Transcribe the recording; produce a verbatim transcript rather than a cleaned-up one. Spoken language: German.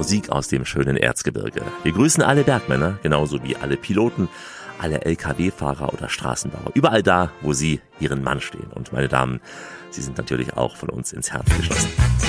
Musik aus dem schönen Erzgebirge. Wir grüßen alle Bergmänner, genauso wie alle Piloten, alle L K W-Fahrer oder Straßenbauer. Überall da, wo sie ihren Mann stehen. Und meine Damen, Sie sind natürlich auch von uns ins Herz geschlossen.